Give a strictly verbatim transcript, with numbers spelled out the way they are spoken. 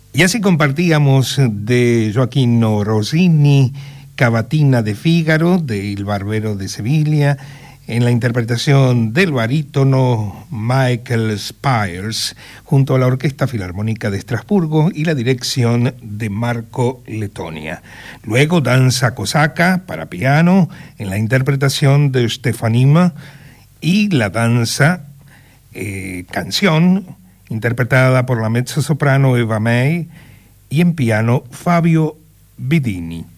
Y así compartíamos de Gioacchino Rossini, Cavatina de Fígaro, de Il Barbero de Sevilla, en la interpretación del barítono Michael Spires, junto a la Orquesta Filarmónica de Estrasburgo y la dirección de Marco Lettonia. Luego Danza cosaca para piano, en la interpretación de Stefanima, y la danza eh, canción, interpretada por la mezzosoprano Eva May, y en piano Fabio Bidini.